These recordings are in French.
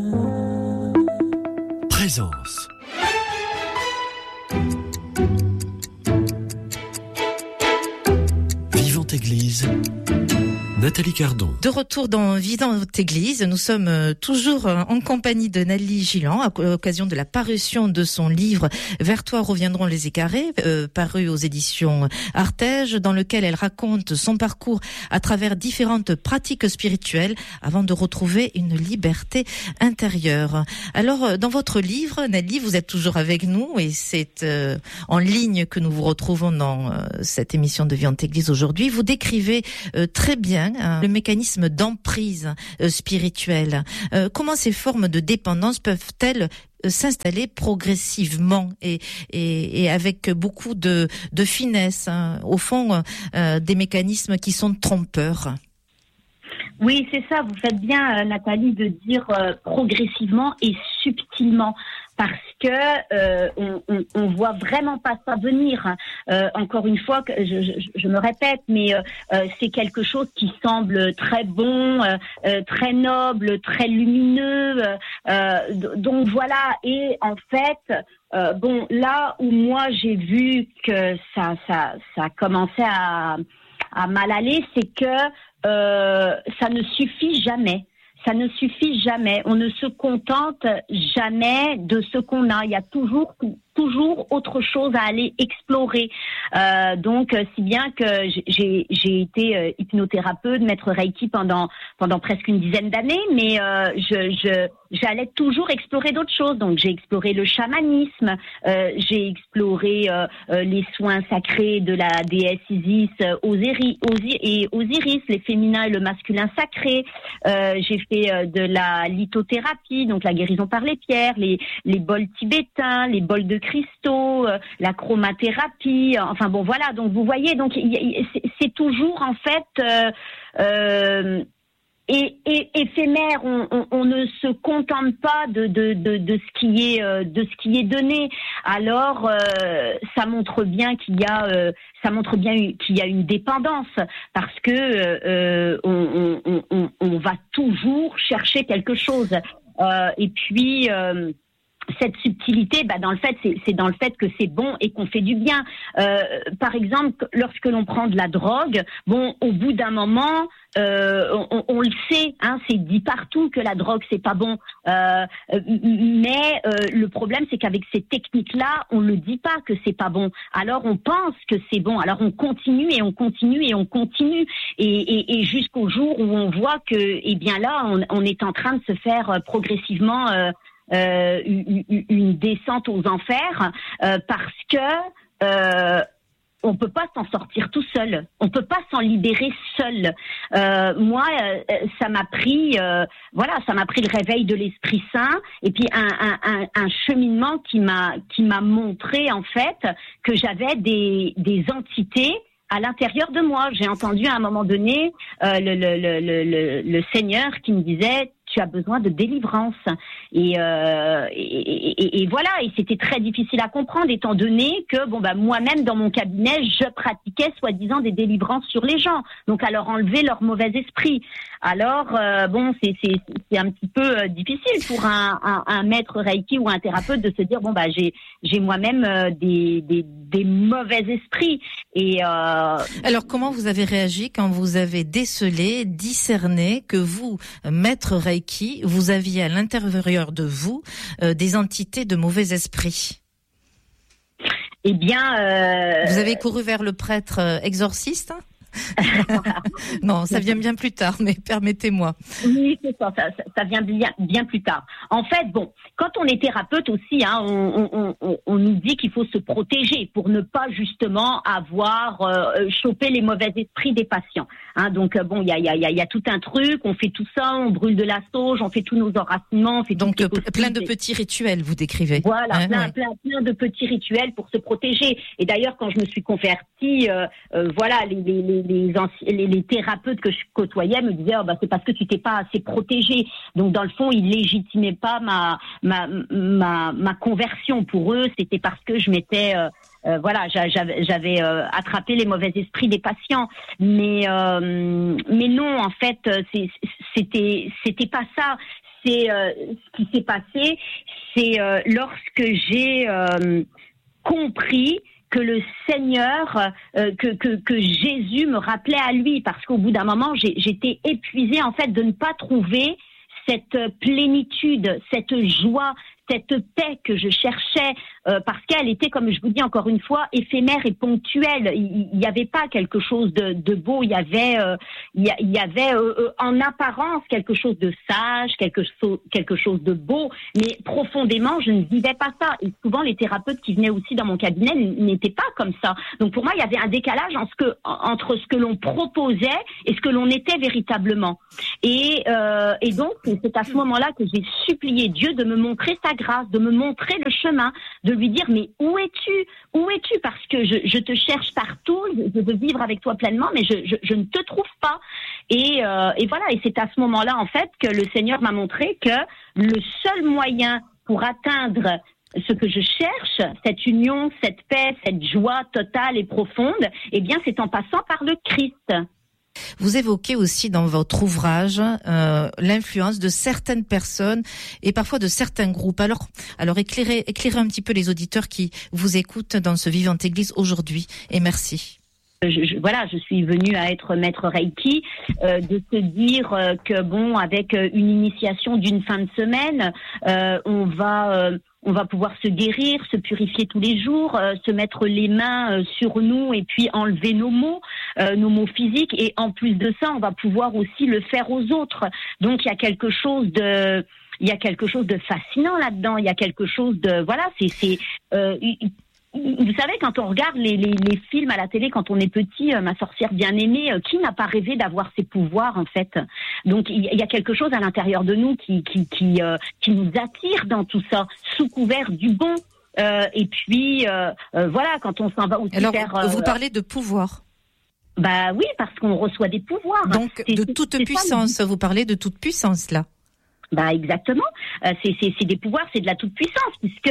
Présence. Vivante Église. Nathalie Cardon. De retour dans Vivante Église, nous sommes toujours en compagnie de Nathalie Gilan à l'occasion de la parution de son livre « Vers toi reviendront les écarrés », paru aux éditions Artege, dans lequel elle raconte son parcours à travers différentes pratiques spirituelles avant de retrouver une liberté intérieure. Alors, dans votre livre, Nathalie, vous êtes toujours avec nous et c'est en ligne que nous vous retrouvons dans cette émission de Vivante Église aujourd'hui. Vous décrivez très bien le mécanisme d'emprise spirituelle. Comment ces formes de dépendance peuvent-elles s'installer progressivement et avec beaucoup de finesse, hein, au fond, des mécanismes qui sont trompeurs? Oui, c'est ça. Vous faites bien, Nathalie, de dire progressivement et subtilement, parce que on voit vraiment pas ça venir. Encore une fois, je me répète, mais c'est quelque chose qui semble très bon, très noble, très lumineux. Donc voilà. Et en fait, là où moi j'ai vu que ça commençait à mal aller, c'est que ça ne suffit jamais. Ça ne suffit jamais. On ne se contente jamais de ce qu'on a. Il y a toujours autre chose à aller explorer. Donc, si bien que j'ai été hypnothérapeute, maître Reiki pendant presque une dizaine d'années, mais j'allais toujours explorer d'autres choses. Donc, j'ai exploré le chamanisme, j'ai exploré les soins sacrés de la déesse Isis, Osiris, les féminins et le masculin sacré. J'ai fait de la lithothérapie, donc la guérison par les pierres, les bols tibétains, les bols de cristaux, la chromathérapie, enfin bon voilà, donc vous voyez, donc c'est toujours en fait éphémère. On ne se contente pas de ce qui est donné. Alors ça montre bien qu'il y a une dépendance, parce que on va toujours chercher quelque chose. Et puis cette subtilité, dans le fait, c'est dans le fait que c'est bon et qu'on fait du bien. Par exemple, lorsque l'on prend de la drogue, au bout d'un moment, on le sait, hein, c'est dit partout que la drogue c'est pas bon. Mais le problème, c'est qu'avec ces techniques-là, on le dit pas que c'est pas bon. Alors on pense que c'est bon. Alors on continue et on continue et on continue et jusqu'au jour où on voit que, là, on est en train de se faire progressivement une descente aux enfers, parce que on peut pas s'en sortir tout seul, on peut pas s'en libérer seul. Moi, ça m'a pris le réveil de l'Esprit Saint et puis un cheminement qui m'a montré en fait que j'avais des entités à l'intérieur de moi. J'ai entendu à un moment donné le Seigneur qui me disait: tu as besoin de délivrance. Et voilà, et c'était très difficile à comprendre, étant donné que moi-même dans mon cabinet, je pratiquais soi-disant des délivrances sur les gens, donc à leur enlever leur mauvais esprit. Alors c'est un petit peu difficile pour un maître Reiki ou un thérapeute de se dire j'ai moi-même des mauvais esprits. Et alors comment vous avez réagi quand vous avez discerné que vous, maître Reiki, vous aviez à l'intérieur de vous des entités de mauvais esprits? Eh bien, vous avez couru vers le prêtre exorciste? Non, ça vient bien plus tard, mais permettez-moi. Oui, c'est ça vient bien plus tard. En fait, quand on est thérapeute aussi, hein, on nous dit qu'il faut se protéger pour ne pas justement avoir chopé les mauvais esprits des patients. Hein, donc il y a tout un truc, on fait tout ça, on brûle de la sauge, on fait tous nos enracinements, on fait donc plein de petits rituels, vous décrivez. Voilà, hein, plein de petits rituels pour se protéger. Et d'ailleurs, quand je me suis convertie, les thérapeutes que je côtoyais me disaient c'est parce que tu t'es pas assez protégé. Donc dans le fond, ils légitimaient pas ma conversion. Pour eux, c'était parce que je m'étais j'avais attrapé les mauvais esprits des patients. Mais non, en fait, c'était pas ça. ce qui s'est passé, c'est lorsque j'ai compris que le Seigneur, que Jésus me rappelait à lui, parce qu'au bout d'un moment, j'étais épuisée en fait de ne pas trouver cette plénitude, cette joie, cette paix que je cherchais, parce qu'elle était, comme je vous dis encore une fois, éphémère et ponctuelle. Il n'y avait pas quelque chose de beau. Il y avait en apparence quelque chose de sage, quelque chose de beau, mais profondément, je ne vivais pas ça. Et souvent, les thérapeutes qui venaient aussi dans mon cabinet n'étaient pas comme ça. Donc pour moi, il y avait un décalage entre ce que l'on proposait et ce que l'on était véritablement. Et donc, c'est à ce moment-là que j'ai supplié Dieu de me montrer sa grâce, de me montrer le chemin, de lui dire mais où es-tu, parce que je te cherche partout, je veux vivre avec toi pleinement, mais je ne te trouve pas. Et voilà, et c'est à ce moment-là en fait que le Seigneur m'a montré que le seul moyen pour atteindre ce que je cherche, cette union, cette paix, cette joie totale et profonde, eh bien c'est en passant par le Christ. Vous évoquez aussi dans votre ouvrage l'influence de certaines personnes et parfois de certains groupes. Alors éclairez un petit peu les auditeurs qui vous écoutent dans ce Vivante Église aujourd'hui. Et merci. Je suis venue à être maître Reiki, de se dire que bon, avec une initiation d'une fin de semaine, on va pouvoir se guérir, se purifier tous les jours, se mettre les mains sur nous et puis enlever nos maux physiques. Et en plus de ça, on va pouvoir aussi le faire aux autres. Donc il y a quelque chose de fascinant là-dedans. Il y a quelque chose de vous savez, quand on regarde les films à la télé, quand on est petit, Ma sorcière bien-aimée, qui n'a pas rêvé d'avoir ces pouvoirs, en fait? Donc, il y a quelque chose à l'intérieur de nous qui nous attire dans tout ça, sous couvert du bon. Et puis, quand on s'en va aussi Alors, vous parlez de pouvoir. Bah oui, parce qu'on reçoit des pouvoirs. Donc, de toute puissance. Vous parlez de toute puissance, là. Bah exactement, c'est des pouvoirs, c'est de la toute puissance, puisque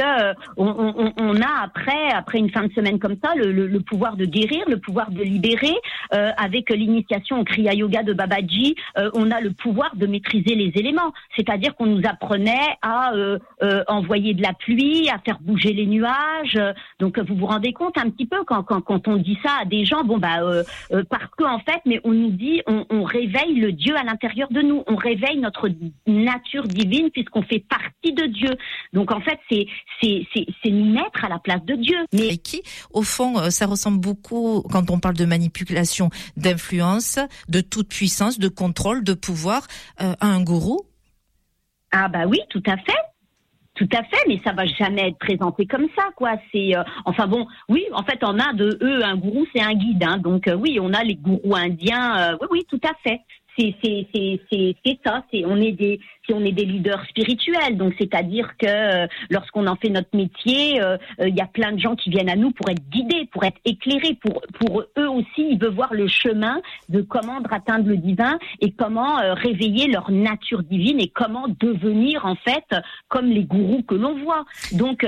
on a après une fin de semaine comme ça le pouvoir de guérir, le pouvoir de libérer. Avec l'initiation au Kriya Yoga de Babaji, on a le pouvoir de maîtriser les éléments, c'est-à-dire qu'on nous apprenait à envoyer de la pluie, à faire bouger les nuages. Donc vous vous rendez compte un petit peu quand on dit ça à des gens, parce que en fait, mais on nous dit, on réveille le Dieu à l'intérieur de nous, on réveille notre nature divine puisqu'on fait partie de Dieu. Donc en fait, c'est nous mettre à la place de Dieu. Mais qui, au fond, ça ressemble beaucoup, quand on parle de manipulation, d'influence, de toute puissance, de contrôle, de pouvoir, à un gourou. Ah bah oui, tout à fait. Tout à fait, mais ça va jamais être présenté comme ça, quoi. C'est oui, en fait, en Inde, un gourou, c'est un guide, hein. Donc oui, on a les gourous indiens. Oui, tout à fait. C'est ça. On est des leaders spirituels, donc c'est-à-dire que lorsqu'on en fait notre métier, il y a plein de gens qui viennent à nous pour être guidés, pour être éclairés, pour eux aussi, ils veulent voir le chemin de comment atteindre le divin et comment réveiller leur nature divine et comment devenir en fait comme les gourous que l'on voit. Donc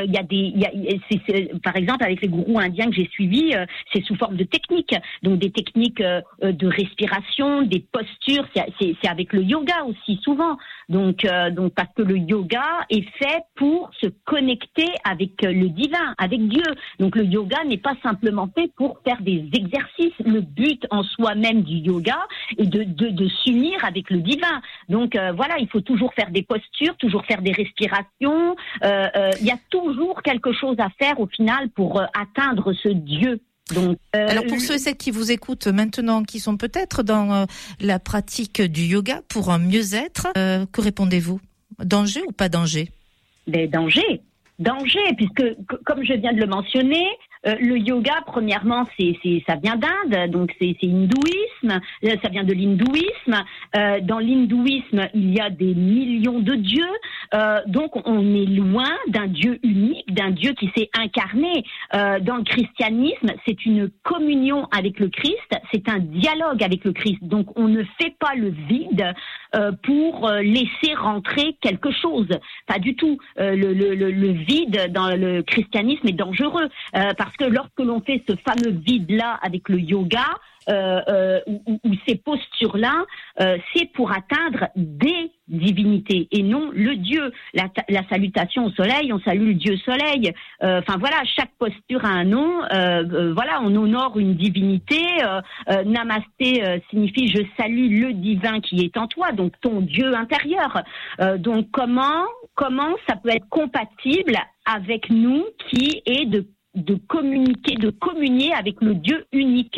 par exemple avec les gourous indiens que j'ai suivis, c'est sous forme de techniques, donc des techniques de respiration, des postures, c'est avec le yoga aussi souvent. Donc parce que le yoga est fait pour se connecter avec le divin, avec Dieu. Donc le yoga n'est pas simplement fait pour faire des exercices. Le but en soi-même du yoga est de s'unir avec le divin. Donc il faut toujours faire des postures, toujours faire des respirations. Il y a toujours quelque chose à faire au final pour atteindre ce Dieu. Donc, alors pour ceux et celles qui vous écoutent maintenant, qui sont peut-être dans la pratique du yoga pour un mieux-être, que répondez-vous? Danger ou pas danger? Danger, puisque comme je viens de le mentionner, le yoga, premièrement, ça vient d'Inde, donc c'est hindouisme, ça vient de l'hindouisme. Dans l'hindouisme, il y a des millions de dieux, donc on est loin d'un Dieu unique, d'un Dieu qui s'est incarné. Dans le christianisme, c'est une communion avec le Christ, c'est un dialogue avec le Christ. Donc on ne fait pas le vide pour laisser rentrer quelque chose. Pas du tout. Le vide dans le christianisme est dangereux parce que lorsque l'on fait ce fameux vide-là avec le yoga, ou ces postures-là, c'est pour atteindre des divinités et non le Dieu. La salutation au soleil, on salue le Dieu soleil. Enfin voilà, chaque posture a un nom. Voilà, on honore une divinité. Namasté signifie je salue le divin qui est en toi, donc ton Dieu intérieur. Donc comment ça peut être compatible avec nous qui est de communier avec le Dieu unique.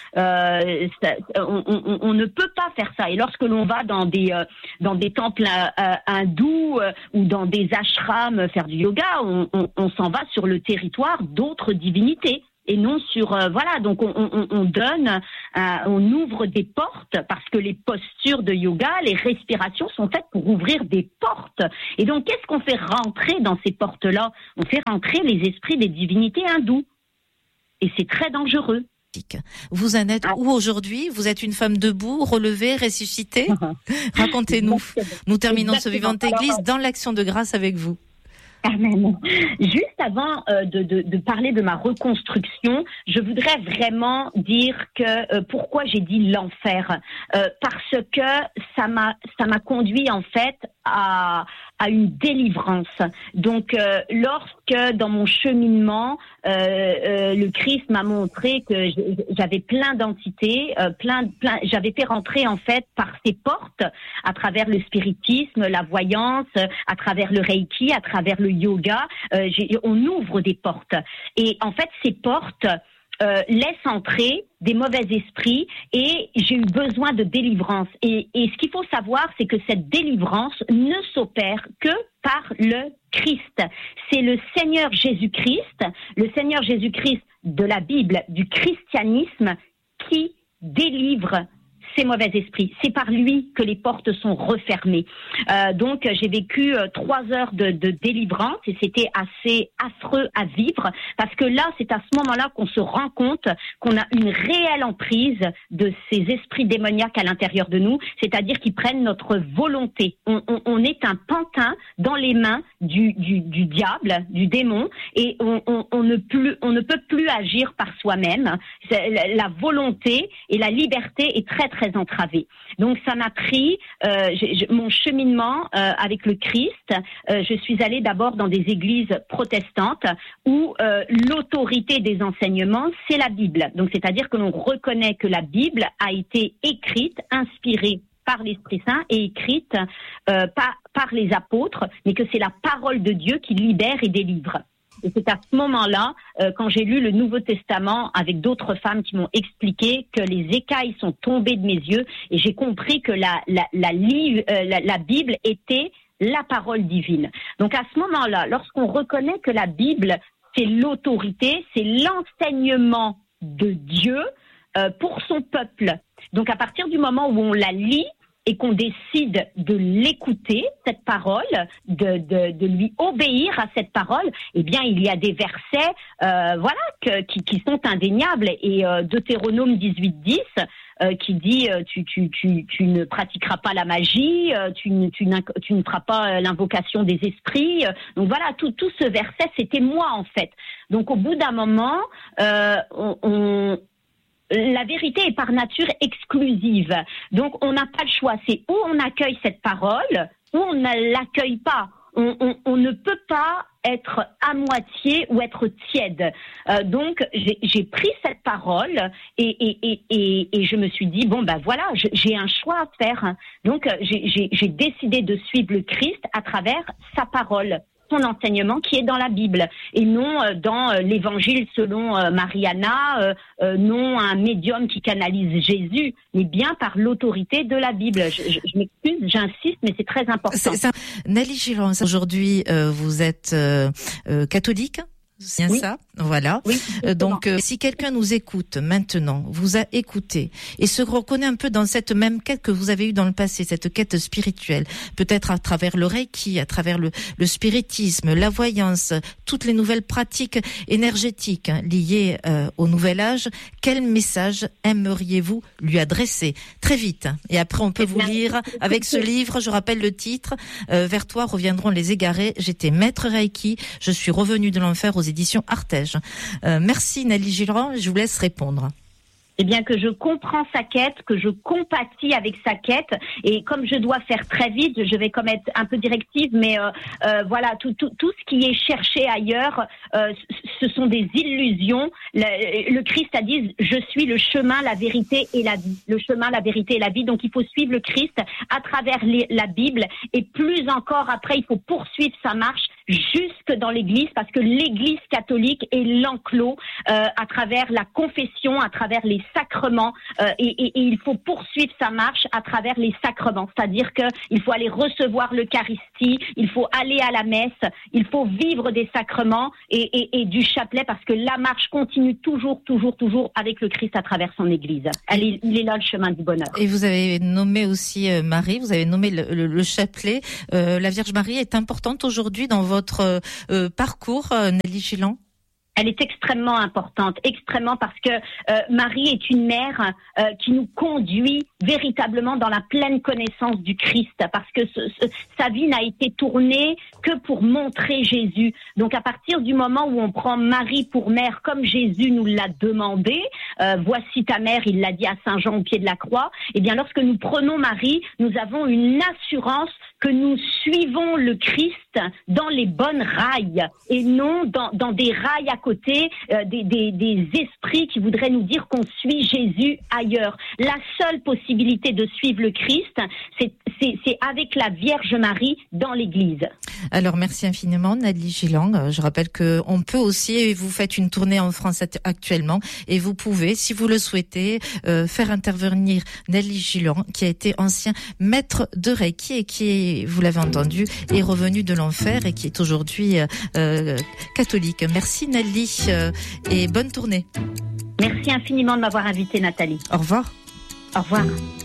On ne peut pas faire ça. Et lorsque l'on va dans des temples hindous ou dans des ashrams faire du yoga, on s'en va sur le territoire d'autres divinités. Et non sur voilà, donc on ouvre des portes parce que les postures de yoga, les respirations sont faites pour ouvrir des portes. Et donc qu'est-ce qu'on fait rentrer dans ces portes-là? On fait rentrer les esprits des divinités hindoues. Et c'est très dangereux. Vous en êtes où aujourd'hui? Vous êtes une femme debout, relevée, ressuscitée? Racontez-nous. Nous terminons ce Vivante Église dans l'action de grâce avec vous. Amen. Juste avant de parler de ma reconstruction, je voudrais vraiment dire que pourquoi j'ai dit l'enfer, parce que ça m'a conduit en fait à une délivrance. Donc lorsque dans mon cheminement le Christ m'a montré que j'avais plein d'entités, j'avais fait rentrer en fait par ces portes à travers le spiritisme, la voyance, à travers le reiki, à travers le yoga, on ouvre des portes. Et en fait, ces portes laissent entrer des mauvais esprits et j'ai eu besoin de délivrance. Et ce qu'il faut savoir, c'est que cette délivrance ne s'opère que par le Christ. C'est le Seigneur Jésus-Christ de la Bible, du christianisme, qui délivre ces mauvais esprits. C'est par lui que les portes sont refermées. Donc, j'ai vécu 3 heures de délivrance et c'était assez affreux à vivre parce que là, c'est à ce moment-là qu'on se rend compte qu'on a une réelle emprise de ces esprits démoniaques à l'intérieur de nous, c'est-à-dire qu'ils prennent notre volonté. On est un pantin dans les mains du diable, du démon, et on ne peut plus agir par soi-même. La volonté et la liberté est très très entravée. Donc ça m'a pris mon cheminement avec le Christ. Je suis allée d'abord dans des églises protestantes où l'autorité des enseignements, c'est la Bible. Donc c'est-à-dire que l'on reconnaît que la Bible a été écrite, inspirée par l'Esprit Saint et écrite par les apôtres, mais que c'est la parole de Dieu qui libère et délivre. Et c'est à ce moment-là, quand j'ai lu le Nouveau Testament avec d'autres femmes qui m'ont expliqué que les écailles sont tombées de mes yeux et j'ai compris que la Bible était la parole divine. Donc à ce moment-là, lorsqu'on reconnaît que la Bible, c'est l'autorité, c'est l'enseignement de Dieu pour son peuple. Donc à partir du moment où on la lit, et qu'on décide de l'écouter, cette parole, de lui obéir à cette parole, eh bien, il y a des versets, qui sont indéniables. Et Deutéronome 18:10, qui dit tu ne pratiqueras pas la magie, tu ne feras pas l'invocation des esprits. Donc voilà, tout ce verset, c'était moi en fait. Donc au bout d'un moment, la vérité est par nature exclusive. Donc, on n'a pas le choix. C'est où on accueille cette parole, ou on ne l'accueille pas. On ne peut pas être à moitié ou être tiède. Donc, j'ai pris cette parole et je me suis dit, voilà, j'ai un choix à faire. Donc, j'ai décidé de suivre le Christ à travers sa parole, son enseignement qui est dans la Bible et non dans l'évangile selon Mariana, non un médium qui canalise Jésus, mais bien par l'autorité de la Bible. Je m'excuse, j'insiste, mais c'est très important. Nelly Giron, aujourd'hui vous êtes catholique? C'est bien ça, voilà. Oui, donc, si quelqu'un nous écoute maintenant, vous a écouté et se reconnaît un peu dans cette même quête que vous avez eue dans le passé, cette quête spirituelle, peut-être à travers le Reiki, à travers le spiritisme, la voyance, toutes les nouvelles pratiques énergétiques liées au nouvel âge, quel message aimeriez-vous lui adresser? Très vite. Et après, on peut vous lire avec ce livre, je rappelle le titre, Vers toi reviendront les égarés. J'étais maître Reiki, je suis revenue de l'enfer aux éditions Artege. Merci Nelly Giron, je vous laisse répondre. Eh bien, que je comprends sa quête, que je compatis avec sa quête, et comme je dois faire très vite, je vais comme être un peu directive, mais voilà, tout ce qui est cherché ailleurs, ce sont des illusions. Le Christ a dit, je suis le chemin, la vérité et la vie. Le chemin, la vérité et la vie. Donc, il faut suivre le Christ à travers la Bible, et plus encore après, il faut poursuivre sa marche jusque dans l'Église, parce que l'Église catholique est l'enclos à travers la confession, à travers les sacrements, et il faut poursuivre sa marche à travers les sacrements, c'est-à-dire que il faut aller recevoir l'Eucharistie, il faut aller à la messe, il faut vivre des sacrements et du chapelet, parce que la marche continue toujours avec le Christ à travers son Église. Il est là le chemin du bonheur. Et vous avez nommé aussi Marie, vous avez nommé le chapelet. La Vierge Marie est importante aujourd'hui dans votre parcours, Nelly Gilland? Elle est extrêmement importante, extrêmement, parce que Marie est une mère qui nous conduit véritablement dans la pleine connaissance du Christ, parce que sa vie n'a été tournée que pour montrer Jésus. Donc à partir du moment où on prend Marie pour mère, comme Jésus nous l'a demandé, voici ta mère, il l'a dit à Saint Jean au pied de la croix, eh bien lorsque nous prenons Marie, nous avons une assurance que nous suivons le Christ dans les bonnes rails et non dans des rails à côté, des esprits qui voudraient nous dire qu'on suit Jésus ailleurs. La seule possibilité de suivre le Christ, c'est avec la Vierge Marie dans l'Église. Alors merci infiniment Nelly Gilland. Je rappelle que on peut aussi, vous faites une tournée en France actuellement, et vous pouvez, si vous le souhaitez, faire intervenir Nelly Gilland, qui a été ancien maître de Reiki et qui, vous l'avez entendu, est revenu de l'enfer et qui est aujourd'hui catholique. Merci Nelly et bonne tournée. Merci infiniment de m'avoir invitée, Nathalie. Au revoir. Au revoir.